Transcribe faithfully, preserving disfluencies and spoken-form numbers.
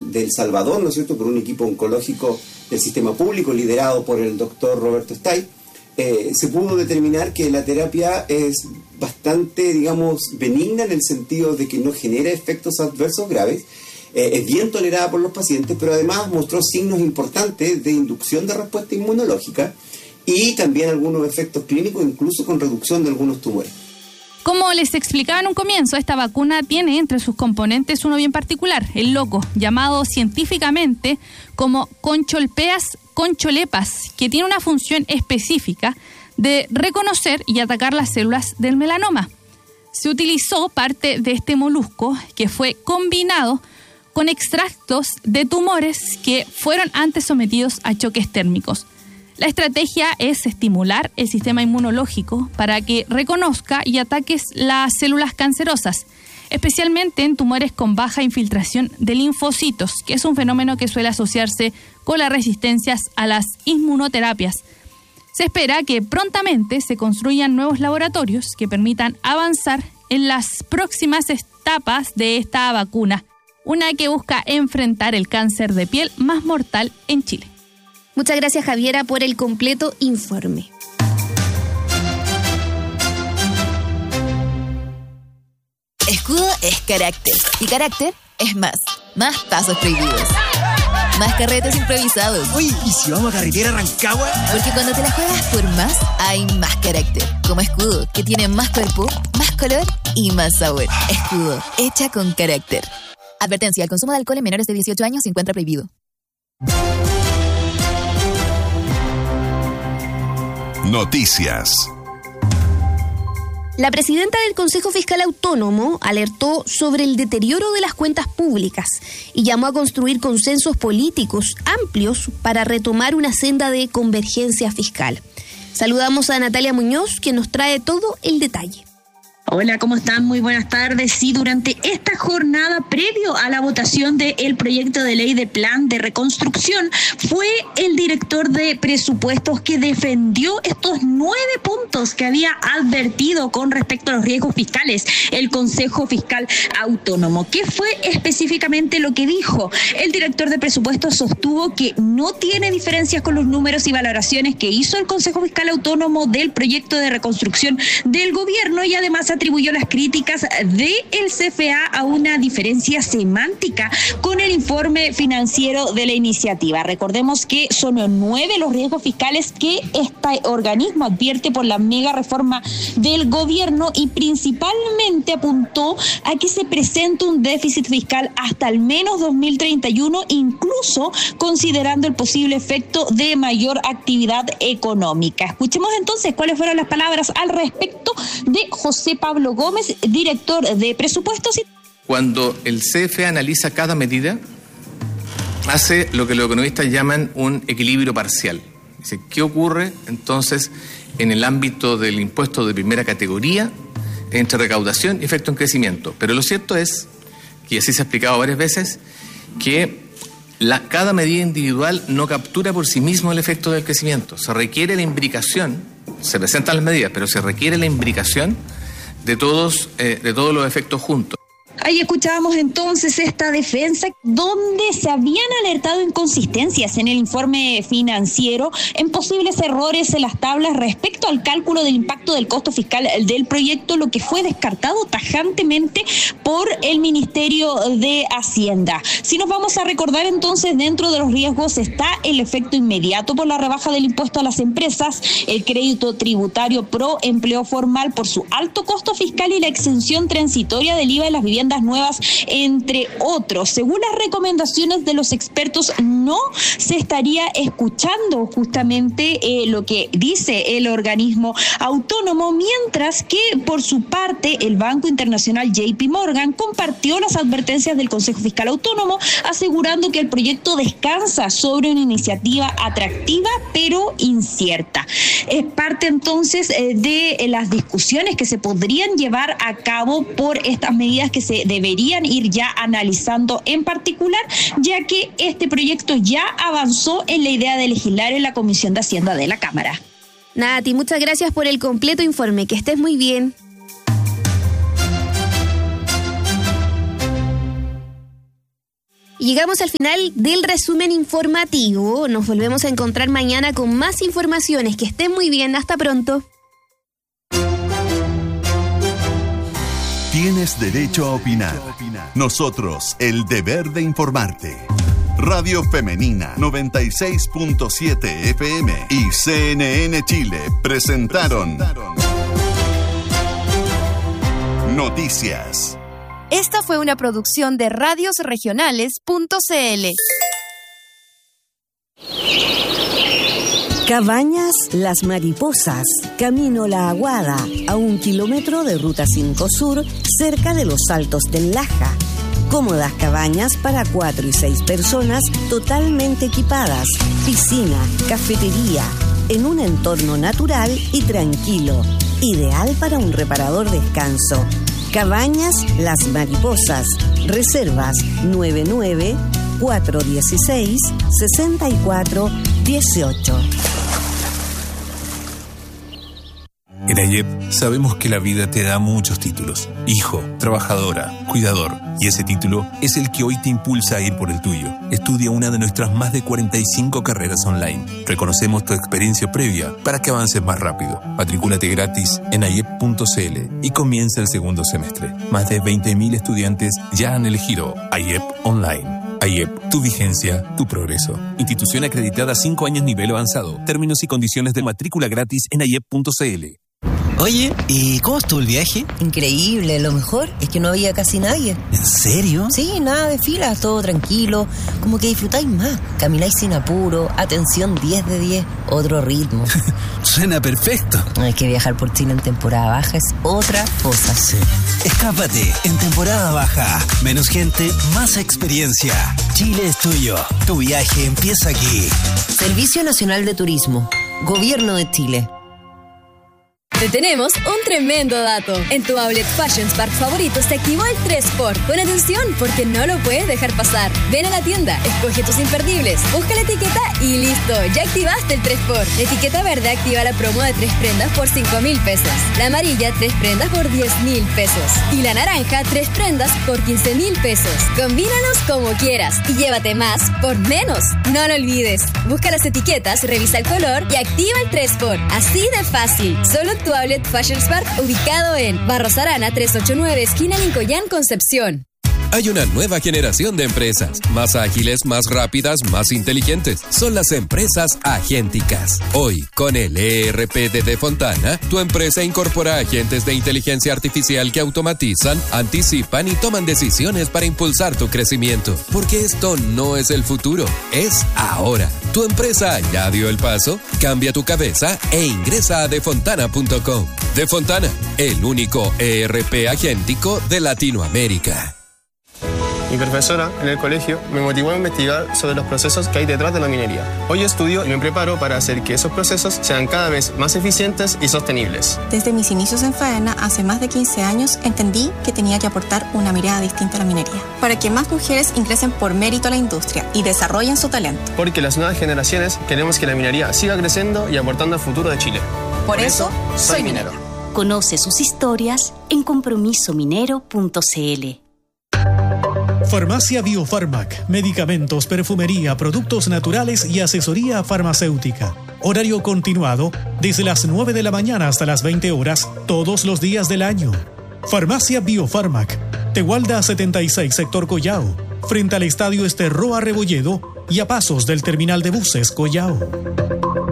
de El Salvador, ¿no es cierto?, por un equipo oncológico del sistema público liderado por el doctor Roberto Stay, eh, se pudo determinar que la terapia es bastante, digamos, benigna en el sentido de que no genera efectos adversos graves, eh, es bien tolerada por los pacientes, pero además mostró signos importantes de inducción de respuesta inmunológica y también algunos efectos clínicos, incluso con reducción de algunos tumores. Como les explicaba en un comienzo, esta vacuna tiene entre sus componentes uno bien particular, el loco, llamado científicamente como Concholpeas concholepas, que tiene una función específica de reconocer y atacar las células del melanoma. Se utilizó parte de este molusco que fue combinado con extractos de tumores que fueron antes sometidos a choques térmicos. La estrategia es estimular el sistema inmunológico para que reconozca y ataque las células cancerosas, especialmente en tumores con baja infiltración de linfocitos, que es un fenómeno que suele asociarse con las resistencias a las inmunoterapias. Se espera que prontamente se construyan nuevos laboratorios que permitan avanzar en las próximas etapas de esta vacuna, una que busca enfrentar el cáncer de piel más mortal en Chile. Muchas gracias, Javiera, por el completo informe. Escudo es carácter y carácter es más. Más pasos prohibidos. Más carretes improvisados. Oye, ¿y si vamos a carretera Rancagua? Porque cuando te la juegas por más, hay más carácter. Como Escudo, que tiene más cuerpo, más color y más sabor. Escudo, hecha con carácter. Advertencia, el consumo de alcohol en menores de dieciocho años se encuentra prohibido. Noticias. La presidenta del Consejo Fiscal Autónomo alertó sobre el deterioro de las cuentas públicas y llamó a construir consensos políticos amplios para retomar una senda de convergencia fiscal. Saludamos a Natalia Muñoz, que nos trae todo el detalle. Hola, ¿cómo están? Muy buenas tardes. Sí, durante esta jornada, previo a la votación del proyecto de ley de plan de reconstrucción, fue el director de presupuestos que defendió estos nueve puntos que había advertido con respecto a los riesgos fiscales el Consejo Fiscal Autónomo. ¿Qué fue específicamente lo que dijo? El director de presupuestos sostuvo que no tiene diferencias con los números y valoraciones que hizo el Consejo Fiscal Autónomo del proyecto de reconstrucción del gobierno y además atribuyó las críticas del C F A a una diferencia semántica con el informe financiero de la iniciativa. Recordemos que son nueve los riesgos fiscales que este organismo advierte por la mega reforma del gobierno y principalmente apuntó a que se presente un déficit fiscal hasta al menos dos mil treinta y uno, incluso considerando el posible efecto de mayor actividad económica. Escuchemos entonces cuáles fueron las palabras al respecto de José Pablo Gómez, director de presupuestos. Cuando el C F A analiza cada medida, hace lo que los economistas llaman un equilibrio parcial. Dice, ¿qué ocurre entonces en el ámbito del impuesto de primera categoría entre recaudación y efecto en crecimiento? Pero lo cierto es, y así se ha explicado varias veces, que la, cada medida individual no captura por sí mismo el efecto del crecimiento. Se requiere la imbricación, se presentan las medidas, pero se requiere la imbricación de todos, eh, de todos los efectos juntos. Ahí escuchábamos entonces esta defensa donde se habían alertado inconsistencias en el informe financiero, en posibles errores en las tablas respecto al cálculo del impacto del costo fiscal del proyecto, lo que fue descartado tajantemente por el Ministerio de Hacienda. Si nos vamos a recordar entonces, dentro de los riesgos está el efecto inmediato por la rebaja del impuesto a las empresas, el crédito tributario pro empleo formal por su alto costo fiscal y la exención transitoria del I V A en las viviendas nuevas, entre otros. Según las recomendaciones de los expertos, no se estaría escuchando justamente eh, lo que dice el organismo autónomo, mientras que por su parte el Banco Internacional J P Morgan compartió las advertencias del Consejo Fiscal Autónomo, asegurando que el proyecto descansa sobre una iniciativa atractiva pero incierta. Es parte entonces eh, de eh, las discusiones que se podrían llevar a cabo por estas medidas que se deberían ir ya analizando en particular, ya que este proyecto ya avanzó en la idea de legislar en la Comisión de Hacienda de la Cámara. Nati, muchas gracias por el completo informe. Que estés muy bien. Y llegamos al final del resumen informativo. Nos volvemos a encontrar mañana con más informaciones. Que estén muy bien. Hasta pronto. Tienes derecho a opinar. Nosotros, el deber de informarte. Radio Femenina noventa y seis punto siete F M y C N N Chile presentaron Noticias. Esta fue una producción de radios regionales punto c l. Cabañas Las Mariposas, Camino La Aguada, a un kilómetro de Ruta cinco Sur, cerca de los Altos del Laja. Cómodas cabañas para cuatro y seis personas, totalmente equipadas, piscina, cafetería, en un entorno natural y tranquilo, ideal para un reparador descanso. Cabañas Las Mariposas, reservas nueve nueve, cuatro uno seis, seis cuatro uno ocho. En AIEP sabemos que la vida te da muchos títulos. Hijo, trabajadora, cuidador. Y ese título es el que hoy te impulsa a ir por el tuyo. Estudia una de nuestras más de cuarenta y cinco carreras online. Reconocemos tu experiencia previa para que avances más rápido. Matricúlate gratis en aiep punto c l y comienza el segundo semestre. Más de veinte mil estudiantes ya han elegido AIEP Online. AIEP, tu vigencia, tu progreso. Institución acreditada cinco años nivel avanzado. Términos y condiciones de matrícula gratis en aiep punto c l. Oye, ¿y cómo estuvo el viaje? Increíble, lo mejor es que no había casi nadie. ¿En serio? Sí, nada de filas, todo tranquilo, como que disfrutáis más, camináis sin apuro, atención diez de diez, otro ritmo. Suena perfecto. Hay que viajar por Chile en temporada baja, es otra cosa. Sí. Escápate en temporada baja, menos gente, más experiencia. Chile es tuyo, tu viaje empieza aquí. Servicio Nacional de Turismo, Gobierno de Chile. Te tenemos un tremendo dato. En tu outlet Fashions Park favorito se activó el tres por. Pon atención porque no lo puedes dejar pasar. Ven a la tienda, escoge tus imperdibles, busca la etiqueta y listo, ya activaste el tres por. La etiqueta verde activa la promo de tres prendas por cinco mil pesos. La amarilla, tres prendas por diez mil pesos. Y la naranja, tres prendas por quince mil pesos. Combínalos como quieras y llévate más por menos. No lo olvides. Busca las etiquetas, revisa el color y activa el tres por. Así de fácil. Solo tu outlet Fashions Park, ubicado en Barros Arana trescientos ochenta y nueve, esquina Lincoln, Concepción. Hay una nueva generación de empresas, más ágiles, más rápidas, más inteligentes. Son las empresas agénticas. Hoy, con el E R P de Defontana, tu empresa incorpora agentes de inteligencia artificial que automatizan, anticipan y toman decisiones para impulsar tu crecimiento. Porque esto no es el futuro, es ahora. ¿Tu empresa ya dio el paso? Cambia tu cabeza e ingresa a defontana punto com. Defontana, el único E R P agéntico de Latinoamérica. Mi profesora en el colegio me motivó a investigar sobre los procesos que hay detrás de la minería. Hoy estudio y me preparo para hacer que esos procesos sean cada vez más eficientes y sostenibles. Desde mis inicios en Faena, hace más de quince años, entendí que tenía que aportar una mirada distinta a la minería, para que más mujeres ingresen por mérito a la industria y desarrollen su talento. Porque las nuevas generaciones queremos que la minería siga creciendo y aportando al futuro de Chile. Por, por eso, eso, soy minero. Conoce sus historias en compromiso minero punto c l. Farmacia Biofarmac, medicamentos, perfumería, productos naturales y asesoría farmacéutica. Horario continuado desde las nueve de la mañana hasta las veinte horas, todos los días del año. Farmacia Biofarmac, Tegualda setenta y seis, sector Collao, frente al Estadio Esterroa Rebolledo y a pasos del terminal de buses Collao.